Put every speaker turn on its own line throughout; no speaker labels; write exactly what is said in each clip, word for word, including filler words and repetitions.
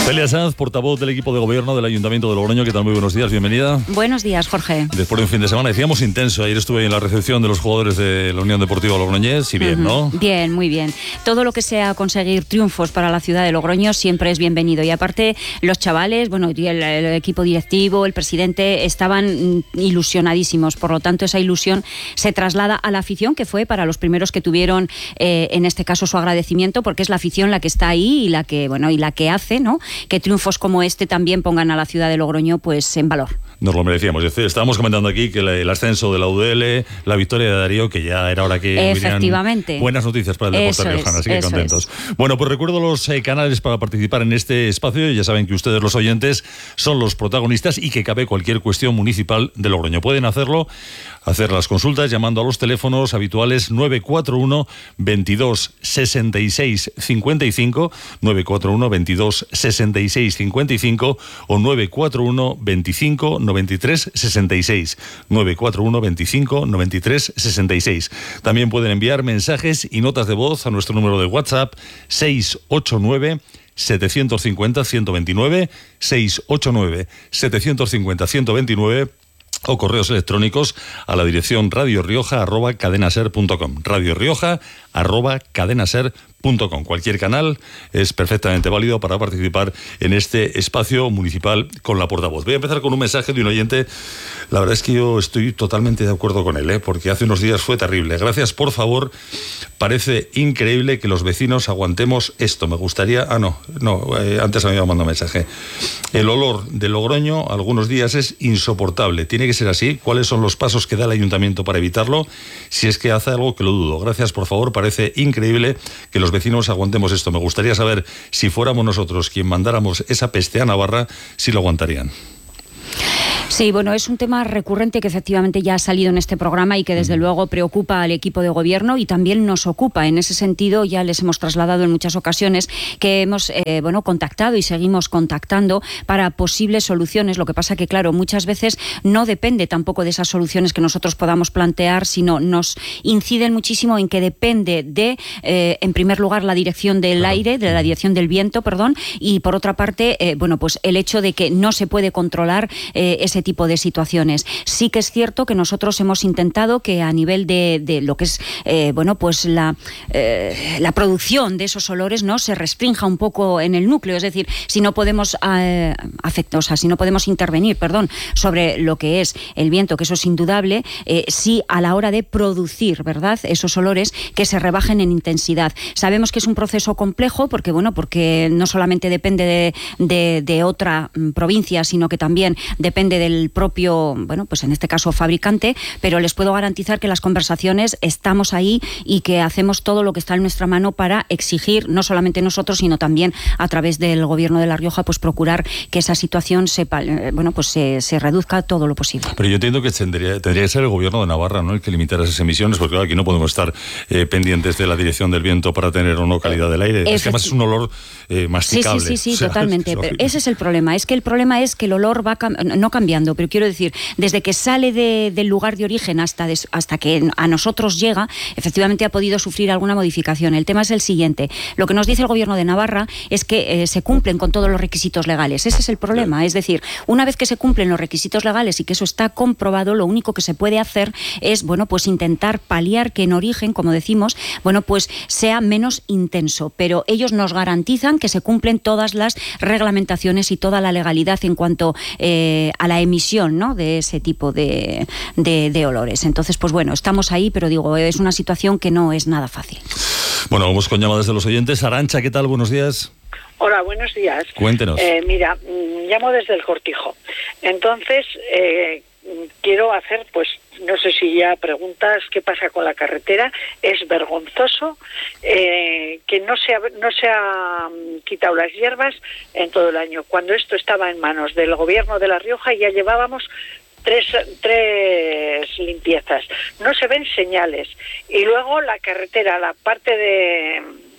Celia Sanz, portavoz del equipo de gobierno del Ayuntamiento de Logroño. ¿Qué tal? Muy buenos días, bienvenida.
Buenos días, Jorge.
Después de un fin de semana, decíamos intenso. Ayer estuve en la recepción de los jugadores de la Unión Deportiva Logroñés y bien, uh-huh. ¿no?
Bien, muy bien. Todo lo que sea conseguir triunfos para la ciudad de Logroño siempre es bienvenido. Y aparte, los chavales, bueno, y el, el equipo directivo, el presidente, estaban ilusionadísimos. Por lo tanto, esa ilusión se traslada a la afición, que fue para los primeros que tuvieron, eh, en este caso, su agradecimiento, porque es la afición la que está ahí y la que, bueno, y la que hace, ¿no?, que triunfos como este también pongan a la ciudad de Logroño pues en valor.
Nos lo merecíamos. Estábamos comentando aquí que el ascenso de la U D L, la victoria de Darío, que ya era hora que
efectivamente
buenas noticias para el deporte riojano, así que contentos. Es. Bueno, pues recuerdo los eh, canales para participar en este espacio. Ya saben que ustedes, los oyentes, son los protagonistas y que cabe cualquier cuestión municipal de Logroño. Pueden hacerlo, hacer las consultas llamando a los teléfonos habituales nueve cuatro uno, veintidós, sesenta y seis, cincuenta y cinco, nueve cuatro uno, veintidós, sesenta y seis, cincuenta y cinco o nueve cuatro uno, veinticinco, noventa y tres, sesenta y seis, nueve cuatro uno, veinticinco, noventa y tres, sesenta y seis. También pueden enviar mensajes y notas de voz a nuestro número de WhatsApp seis ocho nueve, setecientos cincuenta, ciento veintinueve, seis ocho nueve, setecientos cincuenta, ciento veintinueve o correos electrónicos a la dirección radiorioja arroba cadenaser punto com, radiorioja arroba cadenaser punto com. Cualquier canal es perfectamente válido para participar en este espacio municipal con la portavoz. Voy a empezar con un mensaje de un oyente. La verdad es que yo estoy totalmente de acuerdo con él, ¿eh? porque hace unos días fue terrible. Gracias, por favor. Parece increíble que los vecinos aguantemos esto. Me gustaría... Ah, no, no, eh, antes me había mandado un mensaje. El olor de Logroño algunos días es insoportable. Tiene que ser así. ¿Cuáles son los pasos que da el ayuntamiento para evitarlo? Si es que hace algo, que lo dudo. Gracias, por favor. Parece increíble que los vecinos aguantemos esto. Me gustaría saber si fuéramos nosotros quien mandáramos esa peste a Navarra, si lo aguantarían.
Sí, bueno, es un tema recurrente que efectivamente ya ha salido en este programa y que desde luego preocupa al equipo de gobierno y también nos ocupa. En ese sentido ya les hemos trasladado en muchas ocasiones que hemos eh, bueno, contactado y seguimos contactando para posibles soluciones. Lo que pasa que, claro, muchas veces no depende tampoco de esas soluciones que nosotros podamos plantear, sino nos inciden muchísimo en que depende de, eh, en primer lugar, la dirección del claro. aire, de la dirección del viento, perdón, y por otra parte, eh, bueno, pues el hecho de que no se puede controlar eh, ese tipo de situaciones. Sí que es cierto que nosotros hemos intentado que a nivel de, de lo que es eh, bueno, pues la, eh, la producción de esos olores, ¿no?, se restrinja un poco en el núcleo, es decir, si no podemos eh, afectar, o sea, si no podemos intervenir, perdón, sobre lo que es el viento, que eso es indudable, eh, sí a la hora de producir, ¿verdad?, esos olores que se rebajen en intensidad. Sabemos que es un proceso complejo porque, bueno, porque no solamente depende de, de, de otra provincia, sino que también depende del propio, bueno, pues en este caso fabricante, pero les puedo garantizar que las conversaciones estamos ahí y que hacemos todo lo que está en nuestra mano para exigir, no solamente nosotros, sino también a través del Gobierno de La Rioja, pues procurar que esa situación se, bueno, pues se, se reduzca todo lo posible.
Pero yo entiendo que tendría, tendría que ser el Gobierno de Navarra, ¿no?, el que limitara esas emisiones, porque claro, aquí no podemos estar eh, pendientes de la dirección del viento para tener o no calidad del aire. Es que además es un olor eh, masticable.
Sí, sí, sí, sí,
o sea,
totalmente.
es
pero ese es el problema. Es que el problema es que el olor va cam- no cambiando, pero quiero decir, desde que sale de, del lugar de origen hasta, des, hasta que a nosotros llega, efectivamente ha podido sufrir alguna modificación. El tema es el siguiente. Lo que nos dice el Gobierno de Navarra es que eh, se cumplen con todos los requisitos legales. Ese es el problema. Sí. Es decir, una vez que se cumplen los requisitos legales y que eso está comprobado, lo único que se puede hacer es, bueno, pues intentar paliar que en origen, como decimos, bueno, pues sea menos intenso. Pero ellos nos garantizan que se cumplen todas las reglamentaciones y toda la legalidad en cuanto eh, a la emisión, ¿no?, de ese tipo de, de, de olores. Entonces, pues bueno, estamos ahí, pero digo, es una situación que no es nada fácil.
Bueno, vamos con llamadas de los oyentes. Arantxa, ¿qué tal? Buenos días.
Hola, buenos días.
Cuéntenos.
Eh, mira, llamo desde el Cortijo. Entonces, eh, quiero hacer, pues, no sé si ya preguntas qué pasa con la carretera. Es vergonzoso eh, que no se ha, no se ha quitado las hierbas en todo el año. Cuando esto estaba en manos del Gobierno de La Rioja ya llevábamos tres, tres limpiezas. No se ven señales. Y luego la carretera, la parte de...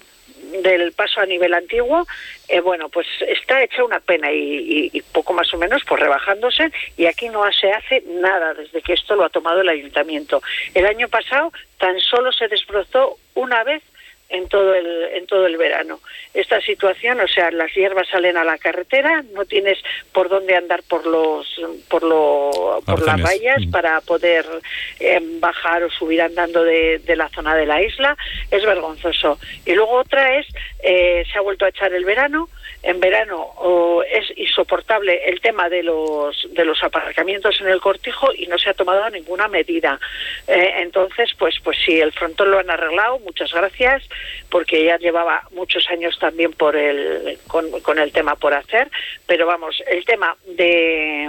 del paso a nivel antiguo, eh, bueno, pues está hecha una pena y, y, y poco más o menos pues rebajándose, y aquí no se hace nada desde que esto lo ha tomado el ayuntamiento. El año pasado tan solo se desbrozó una vez en todo el en todo el verano. Esta situación, o sea, las hierbas salen a la carretera, no tienes por dónde andar por los por lo por las vallas mm. para poder eh, bajar o subir andando de, de la zona de la isla. Es vergonzoso. Y luego otra es eh, se ha vuelto a echar el verano. En verano oh, es insoportable el tema de los de los aparcamientos en el Cortijo y no se ha tomado ninguna medida. Eh, entonces, pues pues sí, el frontón lo han arreglado, muchas gracias, porque ya llevaba muchos años también por el con, con el tema por hacer, pero vamos, el tema de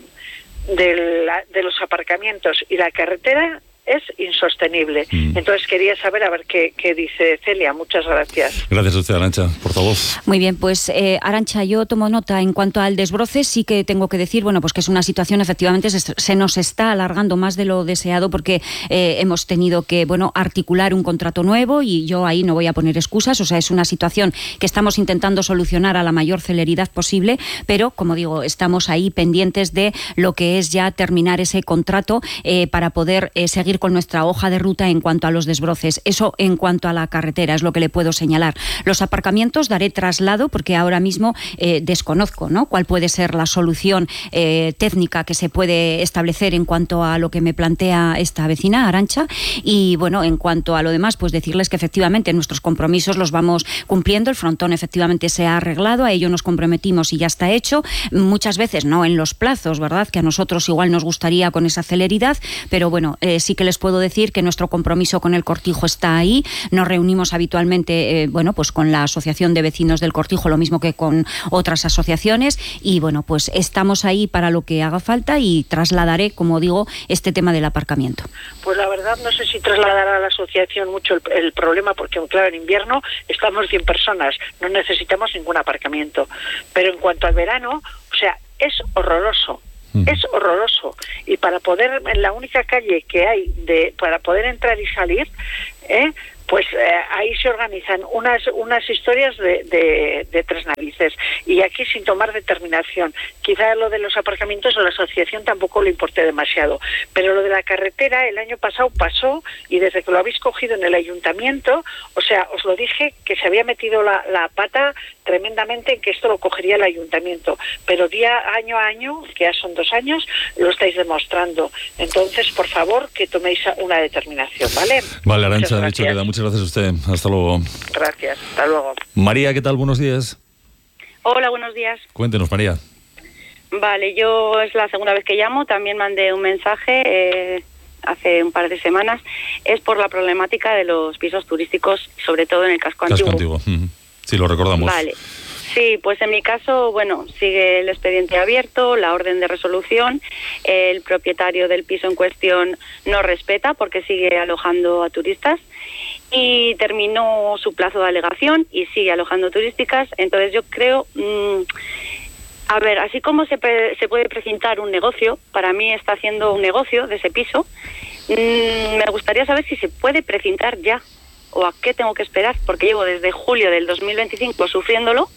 de, la, de los aparcamientos y la carretera es insostenible. Mm. Entonces quería saber a ver qué, qué dice Celia. Muchas gracias.
Gracias a usted, Arantxa, portavoz.
Muy bien, pues eh, Arantxa, yo tomo nota en cuanto al desbroce. Sí que tengo que decir, bueno, pues que es una situación, efectivamente, se, se nos está alargando más de lo deseado porque eh, hemos tenido que, bueno, articular un contrato nuevo y yo ahí no voy a poner excusas. O sea, es una situación que estamos intentando solucionar a la mayor celeridad posible, pero, como digo, estamos ahí pendientes de lo que es ya terminar ese contrato eh, para poder eh, seguir con nuestra hoja de ruta en cuanto a los desbroces. Eso en cuanto a la carretera es lo que le puedo señalar. Los aparcamientos daré traslado porque ahora mismo eh, desconozco, ¿no?, cuál puede ser la solución eh, técnica que se puede establecer en cuanto a lo que me plantea esta vecina, Arantxa. Y bueno, en cuanto a lo demás, pues decirles que efectivamente nuestros compromisos los vamos cumpliendo. El frontón efectivamente se ha arreglado, a ello nos comprometimos y ya está hecho. Muchas veces no en los plazos, ¿verdad?, que a nosotros igual nos gustaría con esa celeridad, pero bueno, eh, sí que les puedo decir que nuestro compromiso con el Cortijo está ahí. Nos reunimos habitualmente, eh, bueno, pues con la Asociación de Vecinos del Cortijo, lo mismo que con otras asociaciones, y bueno, pues estamos ahí para lo que haga falta y trasladaré, como digo, este tema del aparcamiento.
Pues la verdad no sé si trasladar a la asociación mucho el, el problema, porque claro, en invierno estamos cien personas, no necesitamos ningún aparcamiento, pero en cuanto al verano, o sea, es horroroso. Es horroroso. Y para poder, en la única calle que hay de para poder entrar y salir, ¿eh? pues eh, ahí se organizan unas unas historias de, de, de tres narices. Y aquí sin tomar determinación. Quizá lo de los aparcamientos a la asociación tampoco le importe demasiado. Pero lo de la carretera el año pasado pasó y desde que lo habéis cogido en el ayuntamiento, o sea, os lo dije que se había metido la, la pata tremendamente en que esto lo cogería el ayuntamiento. Pero día año a año, que ya son dos años, lo estáis demostrando. Entonces, por favor, que toméis una determinación, ¿vale?
Vale, Arantxa, ha dicho que da muchas gracias a usted. Hasta luego.
Gracias, hasta luego.
María, ¿qué tal? Buenos días.
Hola, buenos días.
Cuéntenos, María.
Vale, yo es la segunda vez que llamo. También mandé un mensaje eh, hace un par de semanas. Es por la problemática de los pisos turísticos, sobre todo en el casco,
casco
antiguo.
antiguo. Uh-huh. Sí, lo recordamos.
Vale. Sí, pues en mi caso, bueno, sigue el expediente abierto, la orden de resolución. El propietario del piso en cuestión no respeta porque sigue alojando a turistas y terminó su plazo de alegación y sigue alojando turísticas. Entonces yo creo, mmm, a ver, así como se, pre- se puede precintar un negocio, para mí está haciendo un negocio de ese piso, mmm, me gustaría saber si se puede precintar ya. ¿O a qué tengo que esperar? Porque llevo desde julio del dos mil veinticinco sufriéndolo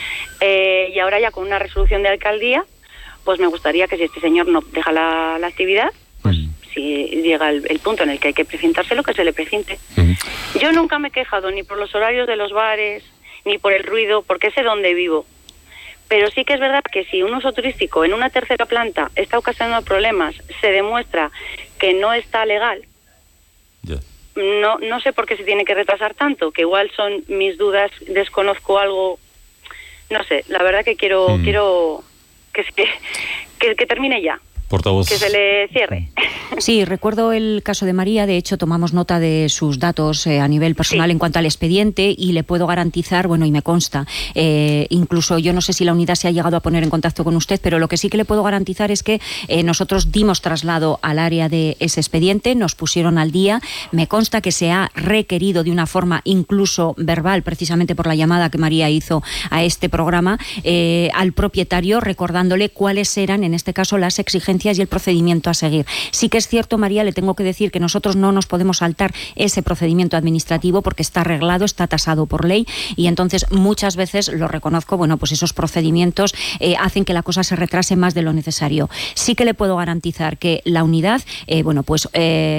eh, y ahora ya con una resolución de alcaldía, pues me gustaría que si este señor no deja la, la actividad, pues mm. si llega el, el punto en el que hay que precintárselo, que se le precinte. Mm. Yo nunca me he quejado ni por los horarios de los bares, ni por el ruido, porque sé dónde vivo. Pero sí que es verdad que si un uso turístico en una tercera planta está ocasionando problemas, se demuestra que no está legal,
yeah.
No, no sé por qué se tiene que retrasar tanto, que igual son mis dudas, desconozco algo, no sé, la verdad que quiero mm. quiero que, que, que termine ya.
Portavoz.
Que se le cierre.
Sí, recuerdo el caso de María, de hecho tomamos nota de sus datos eh, a nivel personal sí. en cuanto al expediente y le puedo garantizar, bueno, y me consta, eh, incluso yo no sé si la unidad se ha llegado a poner en contacto con usted, pero lo que sí que le puedo garantizar es que eh, nosotros dimos traslado al área de ese expediente, nos pusieron al día, me consta que se ha requerido de una forma incluso verbal, precisamente por la llamada que María hizo a este programa, eh, al propietario recordándole cuáles eran, en este caso, las exigencias y el procedimiento a seguir. Sí que es cierto, María, le tengo que decir que nosotros no nos podemos saltar ese procedimiento administrativo porque está arreglado, está tasado por ley y entonces muchas veces, lo reconozco, bueno, pues esos procedimientos eh, hacen que la cosa se retrase más de lo necesario. Sí que le puedo garantizar que la unidad, eh, bueno, pues... Eh,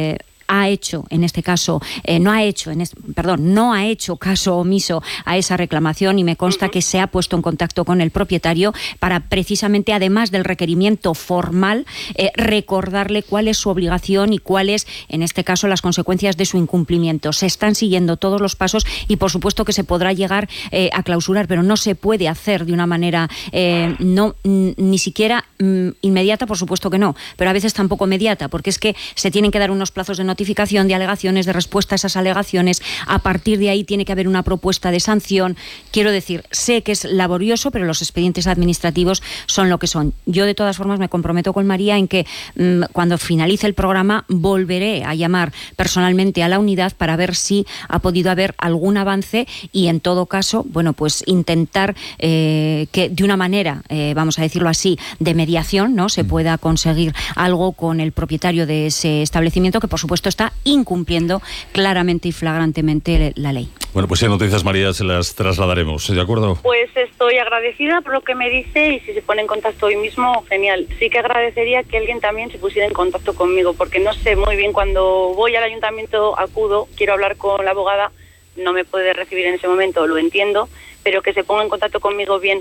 ha hecho, en este caso, eh, no ha hecho, en este, perdón, no ha hecho caso omiso a esa reclamación y me consta uh-huh. que se ha puesto en contacto con el propietario para precisamente, además del requerimiento formal, eh, recordarle cuál es su obligación y cuáles, en este caso, las consecuencias de su incumplimiento. Se están siguiendo todos los pasos y, por supuesto, que se podrá llegar eh, a clausurar, pero no se puede hacer de una manera eh, no n- ni siquiera mm, inmediata, por supuesto que no, pero a veces tampoco inmediata, porque es que se tienen que dar unos plazos de notificación, de alegaciones, de respuesta a esas alegaciones. A partir de ahí tiene que haber una propuesta de sanción. Quiero decir, sé que es laborioso, pero los expedientes administrativos son lo que son. Yo, de todas formas, me comprometo con María en que mmm, cuando finalice el programa volveré a llamar personalmente a la unidad para ver si ha podido haber algún avance y, en todo caso, bueno, pues intentar eh, que de una manera, eh, vamos a decirlo así, de mediación, ¿no?, se pueda conseguir algo con el propietario de ese establecimiento que, por supuesto, está incumpliendo claramente y flagrantemente la ley.
Bueno, pues si hay noticias, María, se las trasladaremos, ¿de acuerdo?
Pues estoy agradecida por lo que me dice y si se pone en contacto hoy mismo, genial. Sí que agradecería que alguien también se pusiera en contacto conmigo, porque no sé muy bien, cuando voy al ayuntamiento acudo, quiero hablar con la abogada, no me puede recibir en ese momento, lo entiendo, pero que se ponga en contacto conmigo bien,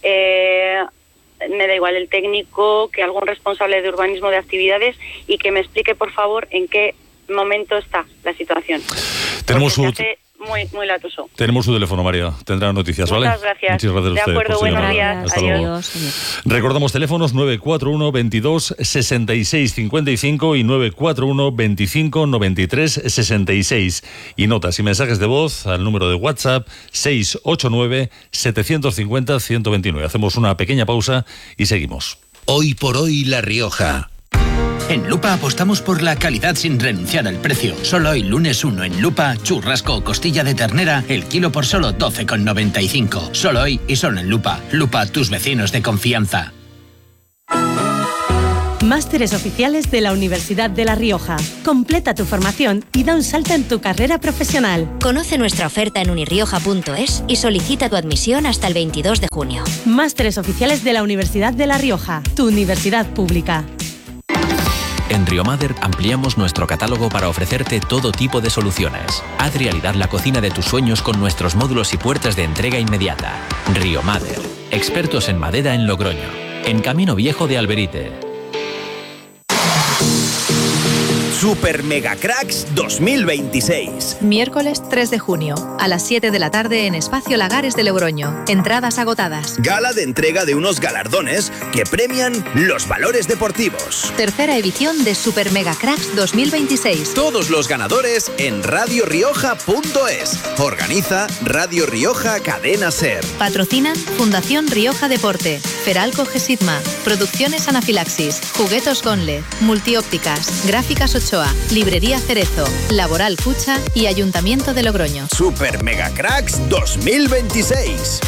eh, me da igual el técnico, que algún responsable de urbanismo de actividades y que me explique, por favor, en qué momento está la situación.
Tenemos su...
Muy, muy latoso.
Tenemos su teléfono, María. Tendrá noticias, ¿vale?
Muchas gracias.
Muchas gracias a
de
usted.
acuerdo, buenos días.
Hasta
Adiós.
luego. Adiós. Recordamos teléfonos nueve cuatro uno veintidós sesenta y seis cincuenta y cinco y nueve cuatro uno veinticinco noventa y tres sesenta y seis. Y notas y mensajes de voz al número de WhatsApp seis ocho nueve setecientos cincuenta ciento veintinueve. Hacemos una pequeña pausa y seguimos.
Hoy por hoy La Rioja. En Lupa apostamos por la calidad sin renunciar al precio. Solo hoy, lunes uno, en Lupa, churrasco o costilla de ternera, el kilo por solo doce con noventa y cinco. Solo hoy y solo en Lupa. Lupa, tus vecinos de confianza.
Másteres oficiales de la Universidad de La Rioja. Completa tu formación y da un salto en tu carrera profesional.
Conoce nuestra oferta en unirioja punto es y solicita tu admisión hasta el veintidós de junio.
Másteres oficiales de la Universidad de La Rioja, tu universidad pública.
En Riomader ampliamos nuestro catálogo para ofrecerte todo tipo de soluciones. Haz realidad la cocina de tus sueños con nuestros módulos y puertas de entrega inmediata. Riomader, expertos en madera en Logroño, en Camino Viejo de Alberite.
Super Mega Cracks dos mil veintiséis.
Miércoles tres de junio, a las siete de la tarde en Espacio Lagares de Logroño. Entradas agotadas.
Gala de entrega de unos galardones que premian los valores deportivos.
Tercera edición de Super Mega Cracks dos mil veintiséis.
Todos los ganadores en radio rioja punto es. Organiza Radio Rioja Cadena Ser.
Patrocinan Fundación Rioja Deporte, Feralco Gesitma, Producciones Anafilaxis, Juguetos Conle, Multiópticas, Gráficas Ochoa, Librería Cerezo, Laboral Fucha y Ayuntamiento de Logroño.
Super Mega Cracks dos mil veintiséis.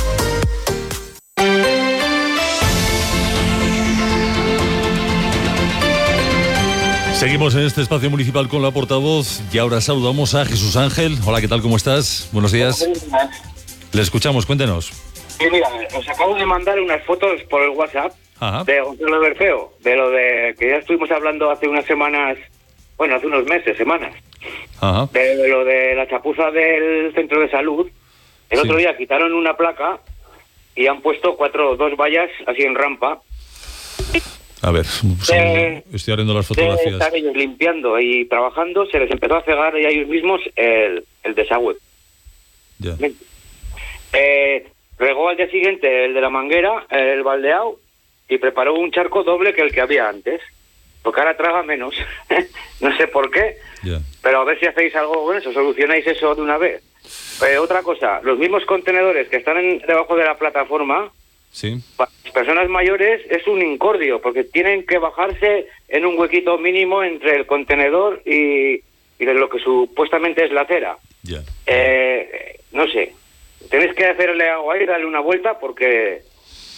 Seguimos en este espacio municipal con la portavoz y ahora saludamos a Jesús Ángel. Hola, ¿qué tal? ¿Cómo estás? Buenos días. Le escuchamos, cuéntenos.
Sí, mira, os acabo de mandar unas fotos por el WhatsApp. Ajá. De Gonzalo Berceo, de lo de que ya estuvimos hablando hace unas semanas, bueno, hace unos meses, semanas, Ajá. de lo de la chapuza del centro de salud. El sí. otro día quitaron una placa y han puesto cuatro, dos vallas así en rampa.
A ver, de, estoy abriendo las fotografías.
De estar ellos limpiando y trabajando, se les empezó a cegar a ellos mismos el, el desagüe.
Ya.
Eh, regó al día siguiente el de la manguera, el baldeado, y preparó un charco doble que el que había antes. Porque ahora traga menos. No sé por qué.
Yeah.
Pero a ver si hacéis algo con eso, solucionáis eso de una vez. Eh, otra cosa, los mismos contenedores que están en, debajo de la plataforma,
sí.
para las personas mayores es un incordio, porque tienen que bajarse en un huequito mínimo entre el contenedor y, y de lo que supuestamente es la acera.
Yeah.
Eh, no sé, tenéis que hacerle algo ahí, darle una vuelta, porque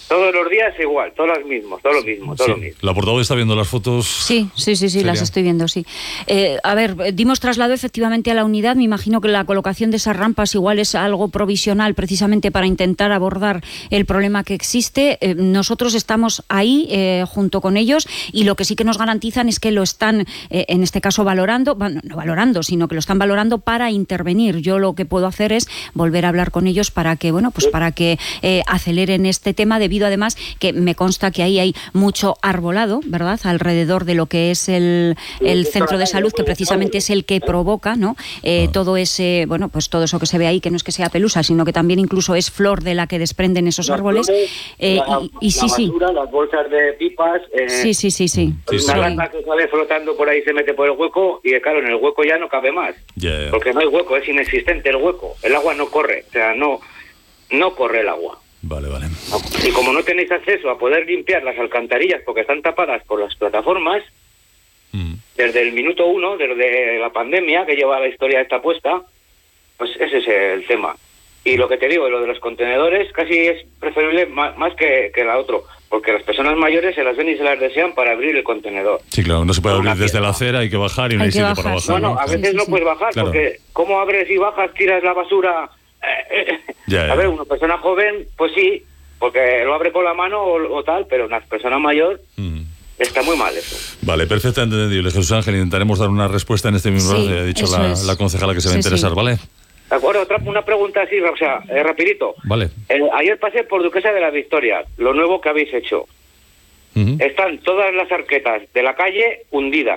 Todos los días igual, todos los mismos, todo lo mismo, todo
sí.
lo mismo.
La portavoz está viendo las fotos.
Sí, sí, sí, sí,
¿Sería?
Las estoy viendo, sí. Eh, a ver, dimos traslado efectivamente a la unidad. Me imagino que la colocación de esas rampas igual es algo provisional precisamente para intentar abordar el problema que existe. Eh, nosotros estamos ahí eh, junto con ellos y lo que sí que nos garantizan es que lo están, eh, en este caso, valorando, bueno, no valorando, sino que lo están valorando para intervenir. Yo lo que puedo hacer es volver a hablar con ellos para que, bueno, pues para que eh, aceleren este tema, debido además que me consta que ahí hay mucho arbolado, ¿verdad?, alrededor de lo que es el, el centro de salud, que precisamente es el que provoca, ¿no?, eh, todo ese, bueno, pues todo eso que se ve ahí, que no es que sea pelusa, sino que también incluso es flor de la que desprenden esos
las
árboles.
Flores,
eh,
la,
y, y sí,
la basura,
sí.
Las bolsas de pipas. Eh,
sí, sí, sí, sí.
Una
sí.
rata que sale flotando por ahí se mete por el hueco y, claro, en el hueco ya no cabe más.
Yeah.
Porque no hay hueco, es inexistente el hueco. El agua no corre, o sea, no, no corre el agua.
Vale, vale.
Y como no tenéis acceso a poder limpiar las alcantarillas porque están tapadas por las plataformas, mm. desde el minuto uno, desde la pandemia que lleva la historia esta puesta, pues ese es el tema. Y lo que te digo, lo de los contenedores casi es preferible más, más que, que la otro, porque las personas mayores se las ven y se las desean para abrir el contenedor.
Sí, claro, no se puede abrir desde la acera, hay que bajar y no hay, hay sitio bajar. para bajar.
No, no, a veces sí, sí, no sí. puedes bajar, claro. Porque ¿cómo abres y bajas, tiras la basura? Ya, ya. A ver, una persona joven, pues sí, porque lo abre con la mano o, o tal, pero una persona mayor mm. está muy mal eso.
Vale, perfectamente entendible, Jesús Ángel. Intentaremos dar una respuesta en este mismo sí, ha dicho la, es. la concejala que se va sí, a interesar, sí. ¿vale?
De acuerdo, otra, una pregunta así, o sea, eh, rapidito.
Vale.
Eh, ayer pasé por Duquesa de la Victoria, lo nuevo que habéis hecho. Uh-huh. Están todas las arquetas de la calle hundidas.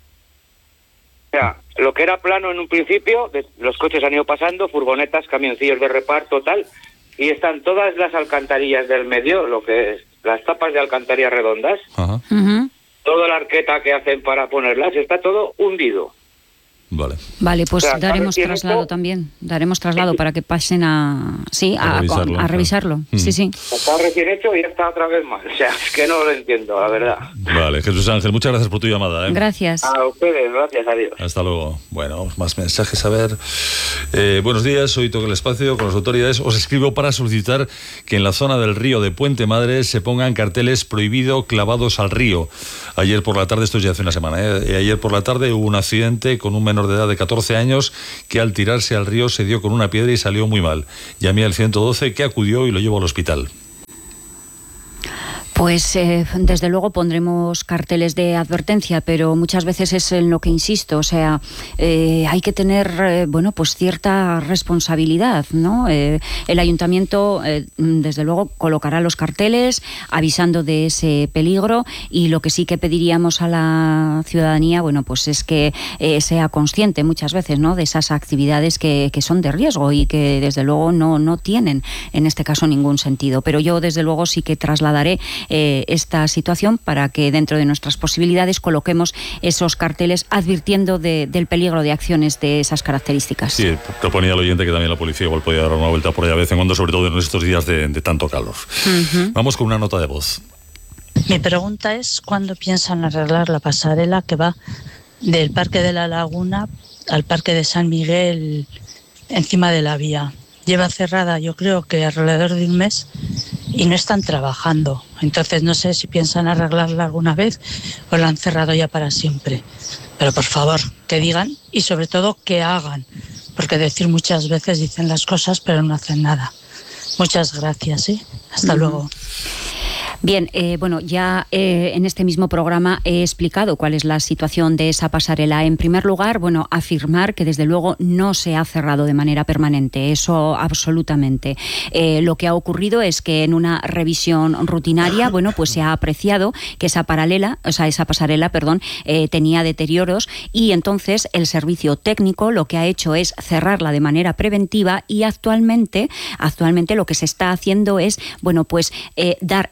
O sea, lo que era plano en un principio, de, los coches han ido pasando, furgonetas, camioncillos de reparto, tal, y están todas las alcantarillas del medio, lo que es las tapas de alcantarillas redondas, uh-huh. Uh-huh. toda la arqueta que hacen para ponerlas, está todo hundido.
Vale.
Vale, pues o sea, daremos traslado esto? también. Daremos traslado para que pasen a sí a, a revisarlo. A, a revisarlo. Claro. Sí, sí.
Está recién hecho y ya está otra vez mal. O sea, es que no lo entiendo, la verdad.
Vale, Jesús Ángel, muchas gracias por tu llamada. ¿eh?
Gracias.
A ustedes, gracias, adiós.
Hasta luego. Bueno, más mensajes a ver. Eh, buenos días, hoy toco el espacio con las autoridades. Os escribo para solicitar que en la zona del río de Puente Madre se pongan carteles prohibido clavados al río. Ayer por la tarde, esto ya hace una semana, ¿eh? ayer por la tarde hubo un accidente con un menor de edad de catorce años que al tirarse al río se dio con una piedra y salió muy mal. Llamé al ciento doce que acudió y lo llevó al hospital.
Pues eh, desde luego pondremos carteles de advertencia, pero muchas veces es en lo que insisto, o sea, eh, hay que tener, eh, bueno, pues cierta responsabilidad, ¿no? Eh, el ayuntamiento, eh, desde luego, colocará los carteles avisando de ese peligro y lo que sí que pediríamos a la ciudadanía, bueno, pues es que eh, sea consciente muchas veces, ¿no?, de esas actividades que, que son de riesgo y que desde luego no, no tienen en este caso ningún sentido. Pero yo desde luego sí que trasladaré Eh, esta situación para que dentro de nuestras posibilidades coloquemos esos carteles advirtiendo de, del peligro de acciones de esas características.
Sí, proponía al oyente que también la policía igual podía dar una vuelta por ahí de vez en cuando, sobre todo en estos días de, de tanto calor. Uh-huh. Vamos con una nota de voz.
Mi pregunta es ¿cuándo piensan arreglar la pasarela que va del Parque de la Laguna al Parque de San Miguel encima de la vía? Lleva cerrada yo creo que alrededor de un mes y no están trabajando. Entonces no sé si piensan arreglarla alguna vez o la han cerrado ya para siempre. Pero por favor, que digan y sobre todo que hagan, porque decir muchas veces dicen las cosas pero no hacen nada. Muchas gracias, ¿eh? Hasta uh-huh. luego.
Bien, eh, bueno, ya eh, en este mismo programa he explicado cuál es la situación de esa pasarela. En primer lugar, bueno, afirmar que desde luego no se ha cerrado de manera permanente, eso absolutamente. Eh, lo que ha ocurrido es que en una revisión rutinaria, bueno, pues se ha apreciado que esa paralela, o sea, esa pasarela, perdón, eh, tenía deterioros y entonces el servicio técnico lo que ha hecho es cerrarla de manera preventiva y actualmente, actualmente lo que se está haciendo es, bueno, pues eh, dar el ok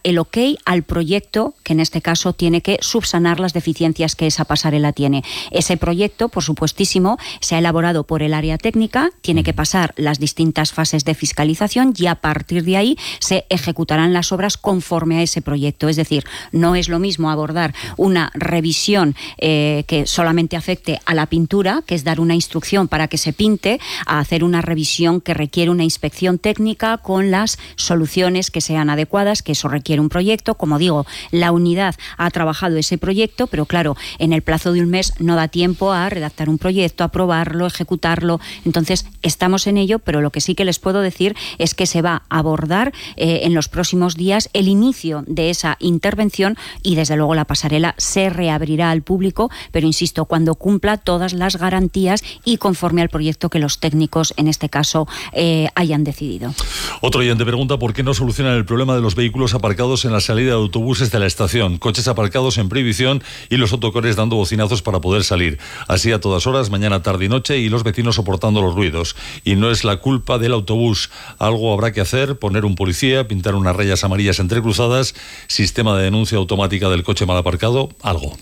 al proyecto que en este caso tiene que subsanar las deficiencias que esa pasarela tiene. Ese proyecto, por supuestísimo, se ha elaborado por el área técnica, tiene que pasar las distintas fases de fiscalización y a partir de ahí se ejecutarán las obras conforme a ese proyecto. Es decir, no es lo mismo abordar una revisión eh, que solamente afecte a la pintura, que es dar una instrucción para que se pinte, a hacer una revisión que requiere una inspección técnica con las soluciones que sean adecuadas, que eso requiere un proyecto. Como digo, la unidad ha trabajado ese proyecto, pero claro, en el plazo de un mes no da tiempo a redactar un proyecto, aprobarlo, ejecutarlo. Entonces, estamos en ello, pero lo que sí que les puedo decir es que se va a abordar eh, en los próximos días el inicio de esa intervención y desde luego la pasarela se reabrirá al público, pero insisto, cuando cumpla todas las garantías y conforme al proyecto que los técnicos en este caso eh, hayan decidido.
Otro oyente pregunta por qué no solucionan el problema de los vehículos aparcados en la salida de autobuses de la estación, coches aparcados en prohibición y los autocares dando bocinazos para poder salir, así a todas horas, mañana, tarde y noche, y los vecinos soportando los ruidos. Y no es la culpa del autobús, algo habrá que hacer, poner un policía, pintar unas rayas amarillas entrecruzadas, sistema de denuncia automática del coche mal aparcado, algo.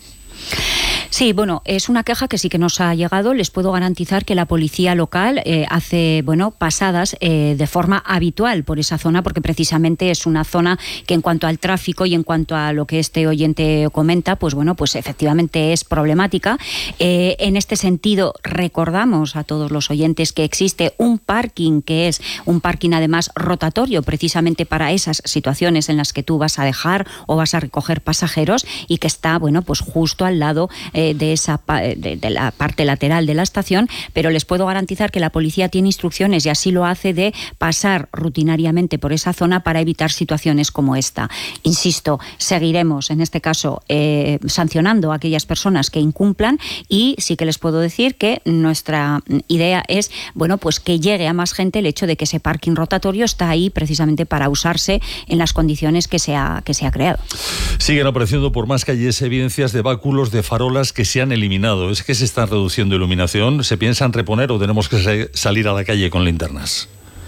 Sí, bueno, es una queja que sí que nos ha llegado. Les puedo garantizar que la policía local eh, hace, bueno, pasadas eh, de forma habitual por esa zona, porque precisamente es una zona que en cuanto al tráfico y en cuanto a lo que este oyente comenta, pues bueno, pues efectivamente es problemática. Eh, en este sentido, recordamos a todos los oyentes que existe un parking que es un parking además rotatorio, precisamente para esas situaciones en las que tú vas a dejar o vas a recoger pasajeros y que está, bueno, pues justo al lado eh, de esa de, de la parte lateral de la estación, pero les puedo garantizar que la policía tiene instrucciones y así lo hace de pasar rutinariamente por esa zona para evitar situaciones como esta. Insisto, seguiremos en este caso eh, sancionando a aquellas personas que incumplan y sí que les puedo decir que nuestra idea es, bueno, pues que llegue a más gente el hecho de que ese parking rotatorio está ahí precisamente para usarse en las condiciones que se ha, que se ha creado.
Siguen apareciendo por más calles evidencias de báculos de farolas que se han eliminado. ¿Es que se está reduciendo iluminación? ¿Se piensan reponer o tenemos que salir a la calle con linternas?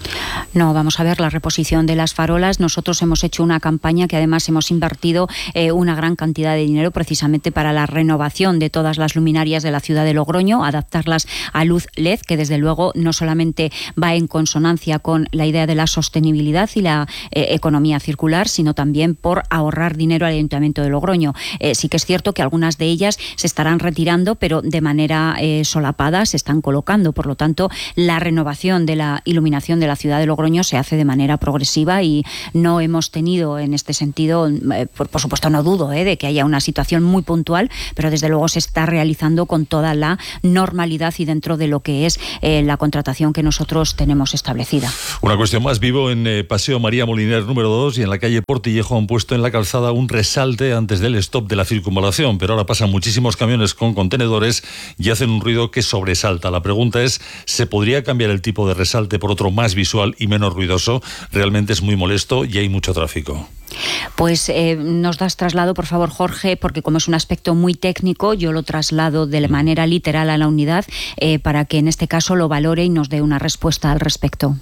No, vamos a ver, la reposición de las farolas. Nosotros hemos hecho una campaña que además hemos invertido eh, una gran cantidad de dinero precisamente para la renovación de todas las luminarias de la ciudad de Logroño, adaptarlas a luz L E D, que desde luego no solamente va en consonancia con la idea de la sostenibilidad y la eh, economía circular, sino también por ahorrar dinero al Ayuntamiento de Logroño. Eh, sí que es cierto que algunas de ellas se estarán retirando, pero de manera eh, solapada se están colocando. Por lo tanto, la renovación de la iluminación de la ciudad de Logroño se hace de manera progresiva y no hemos tenido en este sentido, eh, por, por supuesto no dudo eh, de que haya una situación muy puntual, pero desde luego se está realizando con toda la normalidad y dentro de lo que es eh, la contratación que nosotros tenemos establecida.
Una cuestión más, vivo en eh, Paseo María Moliner número dos y en la calle Portillejo han puesto en la calzada un resalte antes del stop de la circunvalación, pero ahora pasan muchísimos camiones con contenedores y hacen un ruido que sobresalta. La pregunta es, ¿se podría cambiar el tipo de resalte por otro más visual y menos ruidoso? Realmente es muy molesto y hay mucho tráfico.
Pues eh, nos das traslado, por favor, Jorge, porque como es un aspecto muy técnico, yo lo traslado de manera literal a la unidad eh, para que en este caso lo valore y nos dé una respuesta al respecto.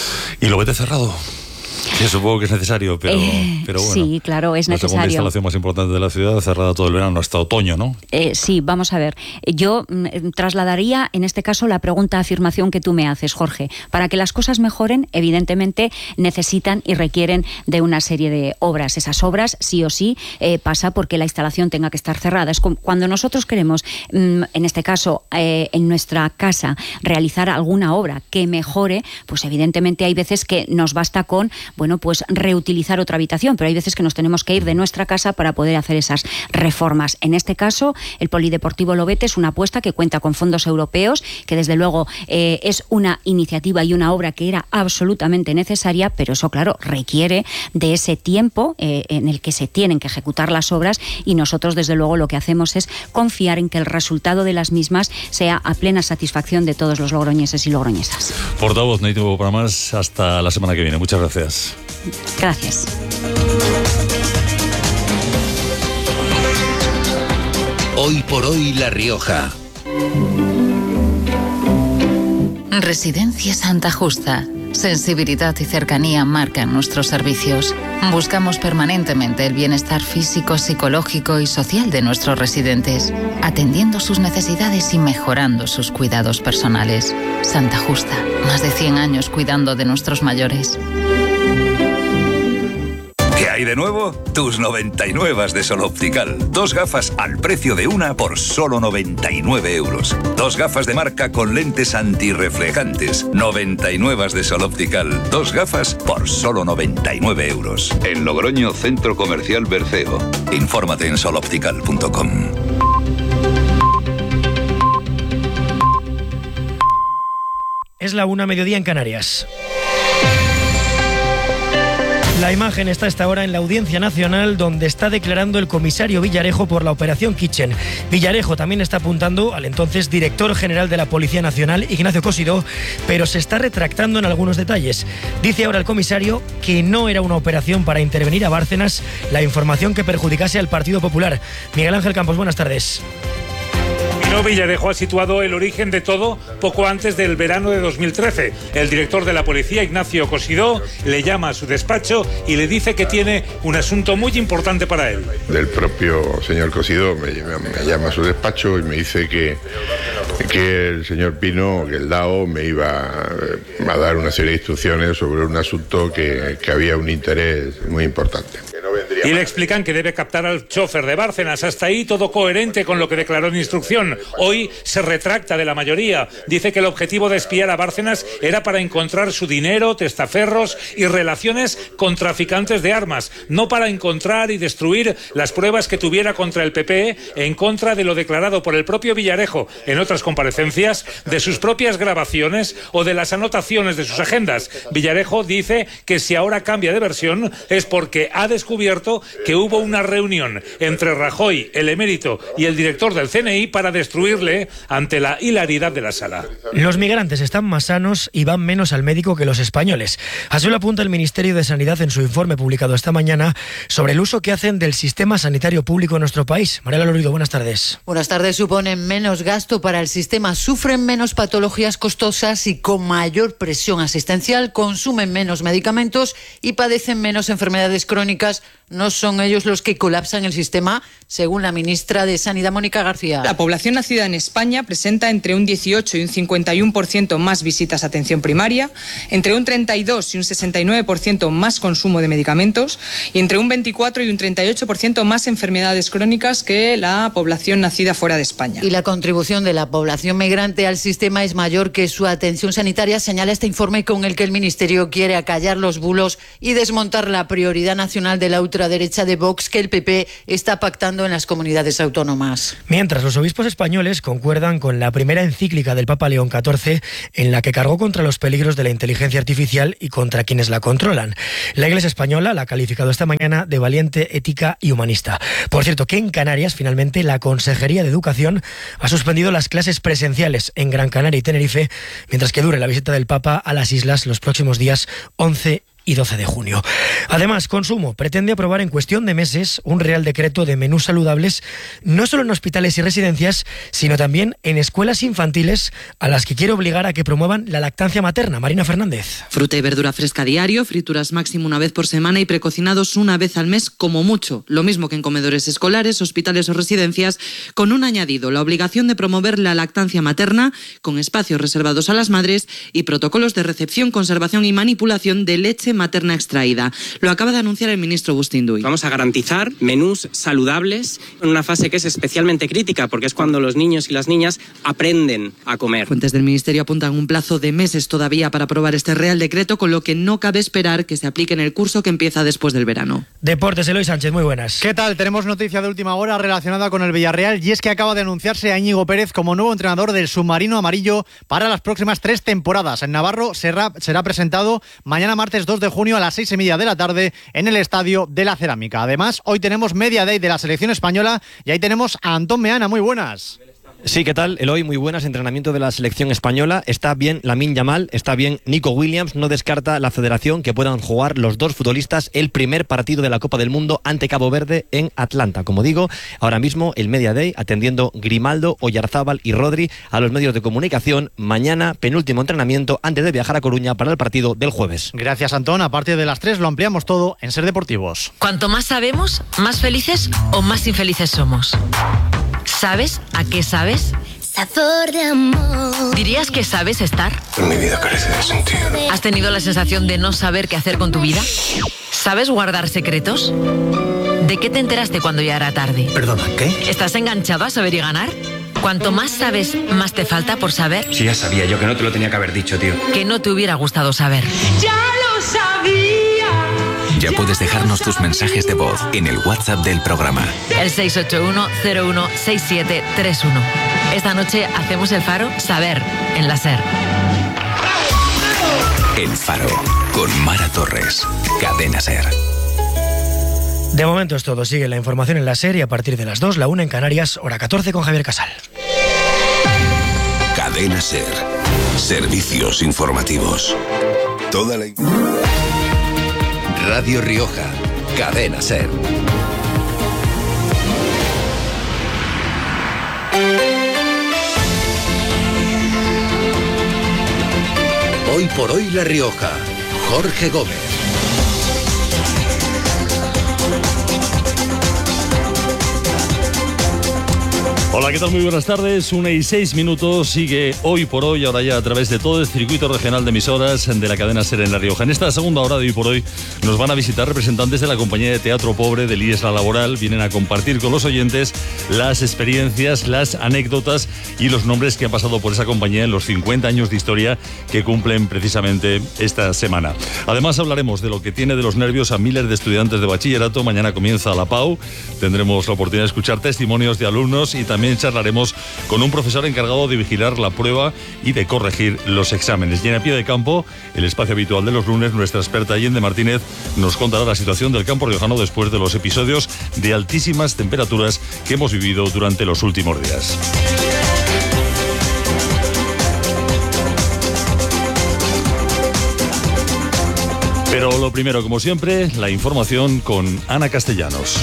¿Y lo vete cerrado? Sí, supongo que es necesario, pero, eh, pero bueno.
Sí, claro, es
la
necesario.
La segunda instalación más importante de la ciudad, cerrada todo el verano hasta otoño, ¿no?
Eh, sí, vamos a ver. Yo mm, trasladaría, en este caso, la pregunta-afirmación que tú me haces, Jorge. Para que las cosas mejoren, evidentemente, necesitan y requieren de una serie de obras. Esas obras, sí o sí, eh, pasa porque la instalación tenga que estar cerrada. Es como cuando nosotros queremos, mm, en este caso, eh, en nuestra casa, realizar alguna obra que mejore, pues evidentemente hay veces que nos basta con, bueno, pues reutilizar otra habitación, pero hay veces que nos tenemos que ir de nuestra casa para poder hacer esas reformas. En este caso, el Polideportivo Lobete es una apuesta que cuenta con fondos europeos, que desde luego eh, es una iniciativa y una obra que era absolutamente necesaria, pero eso, claro, requiere de ese tiempo eh, en el que se tienen que ejecutar las obras y nosotros, desde luego, lo que hacemos es confiar en que el resultado de las mismas sea a plena satisfacción de todos los logroñeses y logroñesas.
Portavoz, no hay tiempo para más. Hasta la semana que viene. Muchas gracias.
Gracias.
Hoy por hoy La Rioja.
Residencia Santa Justa. sensibilidad y cercanía marcan nuestros servicios. Buscamos permanentemente el bienestar físico, psicológico y social de nuestros residentes, atendiendo sus necesidades y mejorando sus cuidados personales. Santa Justa, más de cien años cuidando de nuestros mayores.
¿Qué hay de nuevo? Tus noventa y nueve de Sol Optical. Dos gafas al precio de una por solo noventa y nueve euros. Dos gafas de marca con lentes antirreflejantes. noventa y nueve de Sol Optical. Dos gafas por solo noventa y nueve euros. En Logroño, Centro Comercial Berceo. Infórmate en sol optical punto com.
Es la una, mediodía en Canarias. La imagen está a esta hora en la Audiencia Nacional, donde está declarando el comisario Villarejo por la Operación Kitchen. Villarejo también está apuntando al entonces director general de la Policía Nacional, Ignacio Cosidó, pero se está retractando en algunos detalles. Dice ahora el comisario que no era una operación para intervenir a Bárcenas la información que perjudicase al Partido Popular. Miguel Ángel Campos, buenas tardes.
No, Villarejo ha situado el origen de todo poco antes del verano de dos mil trece. El director de la policía, Ignacio Cosidó, le llama a su despacho y le dice que tiene un asunto muy importante para él.
El propio señor Cosidó me, me llama a su despacho y me dice que, que el señor Pino, que el D A O, me iba a dar una serie de instrucciones sobre un asunto que, que había un interés muy importante.
Y le explican que debe captar al chofer de Bárcenas. Hasta ahí todo coherente con lo que declaró en instrucción. Hoy se retracta de la mayoría. Dice que el objetivo de espiar a Bárcenas era para encontrar su dinero, testaferros y relaciones con traficantes de armas, no para encontrar y destruir las pruebas que tuviera contra el P P, en contra de lo declarado por el propio Villarejo en otras comparecencias, de sus propias grabaciones o de las anotaciones de sus agendas. Villarejo dice que si ahora cambia de versión es porque ha descubierto que hubo una reunión entre Rajoy, el emérito y el director del C N I para destruirle ante la hilaridad de la sala.
Los migrantes están más sanos y van menos al médico que los españoles. Así lo apunta el Ministerio de Sanidad en su informe publicado esta mañana sobre el uso que hacen del sistema sanitario público en nuestro país. Mariela Lorido, buenas tardes.
Buenas tardes. Suponen menos gasto para el sistema, sufren menos patologías costosas y con mayor presión asistencial, consumen menos medicamentos y padecen menos enfermedades crónicas. No son ellos los que colapsan el sistema, según la ministra de Sanidad, Mónica García.
La población nacida en España presenta entre un dieciocho y un cincuenta y uno por ciento más visitas a atención primaria, entre un treinta y dos y un sesenta y nueve por ciento más consumo de medicamentos y entre un veinticuatro y un treinta y ocho por ciento más enfermedades crónicas que la población nacida fuera de España.
Y la contribución de la población migrante al sistema es mayor que su atención sanitaria, señala este informe con el que el Ministerio quiere acallar los bulos y desmontar la prioridad nacional de la ultraderecha de Vox que el P P está pactando en las comunidades autónomas.
Mientras los obispos españoles concuerdan con la primera encíclica del Papa León catorce, en la que cargó contra los peligros de la inteligencia artificial y contra quienes la controlan. La Iglesia española la ha calificado esta mañana de valiente, ética y humanista. Por cierto, que en Canarias, finalmente, la Consejería de Educación ha suspendido las clases presenciales en Gran Canaria y Tenerife, mientras que dure la visita del Papa a las islas los próximos días once y doce de junio. Además, Consumo pretende aprobar en cuestión de meses un real decreto de menús saludables, no solo en hospitales y residencias, sino también en escuelas infantiles, a las que quiere obligar a que promuevan la lactancia materna. Marina Fernández.
Fruta y verdura fresca diario, frituras máximo una vez por semana y precocinados una vez al mes como mucho. Lo mismo que en comedores escolares, hospitales o residencias, con un añadido, la obligación de promover la lactancia materna, con espacios reservados a las madres y protocolos de recepción, conservación y manipulación de leche materna extraída. Lo acaba de anunciar el ministro Agustín Duy.
Vamos a garantizar menús saludables en una fase que es especialmente crítica, porque es cuando los niños y las niñas aprenden a comer.
Fuentes del ministerio apuntan un plazo de meses todavía para aprobar este real decreto, con lo que no cabe esperar que se aplique en el curso que empieza después del verano.
Deportes, Eloy Sánchez, muy buenas.
¿Qué tal? Tenemos noticia de última hora relacionada con el Villarreal, y es que acaba de anunciarse a Íñigo Pérez como nuevo entrenador del submarino amarillo para las próximas tres temporadas. En Navarro será, será presentado mañana martes dos de junio a las seis y media de la tarde en el Estadio de la Cerámica. Además, hoy tenemos Media Day de la selección española y ahí tenemos a Antón Meana. Muy buenas.
Sí, ¿qué tal? Eloy, muy buenas. Entrenamiento de la selección española. Está bien Lamine Yamal, está bien Nico Williams. No descarta la federación que puedan jugar los dos futbolistas el primer partido de la Copa del Mundo ante Cabo Verde en Atlanta. Como digo, ahora mismo el Media Day atendiendo Grimaldo, Oyarzábal y Rodri a los medios de comunicación. Mañana, penúltimo entrenamiento antes de viajar a Coruña para el partido del jueves.
Gracias, Antón. A partir de las tres lo ampliamos todo en Ser Deportivos.
Cuanto más sabemos, más felices o más infelices somos. ¿Sabes a qué sabes?
Sabor de amor.
¿Dirías que sabes estar?
Mi vida carece de sentido.
¿Has tenido la sensación de no saber qué hacer con tu vida? ¿Sabes guardar secretos? ¿De qué te enteraste cuando ya era tarde?
¿Perdona, qué?
¿Estás enganchado a saber y ganar? Cuanto más sabes, más te falta por saber.
Sí, ya sabía yo que no te lo tenía que haber dicho, tío.
Que no te hubiera gustado saber.
¡Ya lo sabía!
Ya puedes dejarnos tus mensajes de voz en el WhatsApp del programa.
El seis ocho uno cero uno seis siete tres uno. Esta noche hacemos el Faro Saber en la SER.
El Faro con Mara Torres. Cadena SER.
De momento es todo. Sigue la información en la SER y a partir de las dos, la una en Canarias, hora catorce con Javier Casal.
Cadena SER. Servicios informativos. Toda la...
Radio Rioja. Cadena SER. Hoy por hoy La Rioja. Jorge Gómez.
Hola, ¿qué tal? Muy buenas tardes. Una y seis minutos. Sigue Hoy por Hoy, ahora ya a través de todo el circuito regional de emisoras de la cadena SER en La Rioja. En esta segunda hora de Hoy por Hoy nos van a visitar representantes de la compañía de teatro pobre del I E S La Laboral. Vienen a compartir con los oyentes las experiencias, las anécdotas y los nombres que han pasado por esa compañía en los cincuenta años de historia que cumplen precisamente esta semana. Además hablaremos de lo que tiene de los nervios a miles de estudiantes de bachillerato. Mañana comienza la PAU. Tendremos la oportunidad de escuchar testimonios de alumnos y también charlaremos con un profesor encargado de vigilar la prueba y de corregir los exámenes. Y en a pie de campo, el espacio habitual de los lunes, nuestra experta Allende Martínez nos contará la situación del campo riojano después de los episodios de altísimas temperaturas que hemos vivido durante los últimos días. Pero lo primero, como siempre, la información con Ana Castellanos.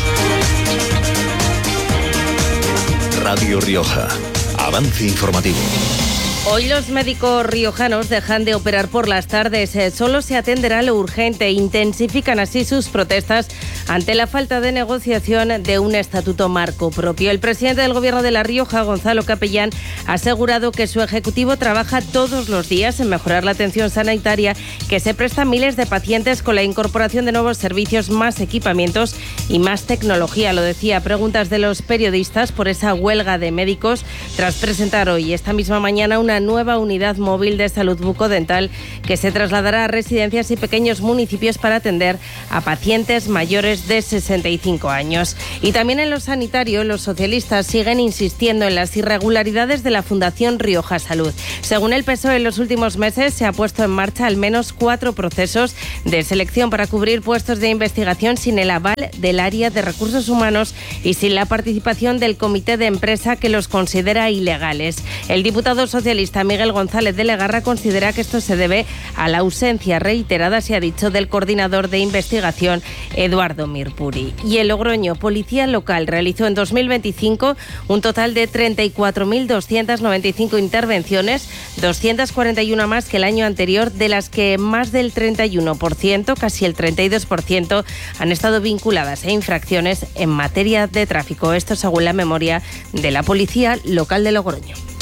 Radio Rioja. Avance informativo.
Hoy los médicos riojanos dejan de operar por las tardes. Solo se atenderá lo urgente. Intensifican así sus protestas ante la falta de negociación de un estatuto marco propio. El presidente del Gobierno de La Rioja, Gonzalo Capellán, ha asegurado que su ejecutivo trabaja todos los días en mejorar la atención sanitaria que se presta a miles de pacientes con la incorporación de nuevos servicios, más equipamientos y más tecnología. Lo decía a preguntas de los periodistas por esa huelga de médicos tras presentar hoy, esta misma mañana, una nueva unidad móvil de salud bucodental que se trasladará a residencias y pequeños municipios para atender a pacientes mayores de sesenta y cinco años. Y también en lo sanitario, los socialistas siguen insistiendo en las irregularidades de la Fundación Rioja Salud. Según el P S O E, en los últimos meses se ha puesto en marcha al menos cuatro procesos de selección para cubrir puestos de investigación sin el aval del área de recursos humanos y sin la participación del comité de empresa que los considera ilegales. El diputado socialista Miguel González de Legarra considera que esto se debe a la ausencia reiterada, se ha dicho, del coordinador de investigación Eduardo Mirpuri. Y en Logroño, Policía Local realizó en dos mil veinticinco un total de treinta y cuatro mil doscientas noventa y cinco intervenciones, doscientas cuarenta y una más que el año anterior, de las que más del treinta y uno por ciento, casi el treinta y dos por ciento, han estado vinculadas a infracciones en materia de tráfico. Esto según la memoria de la Policía Local de Logroño.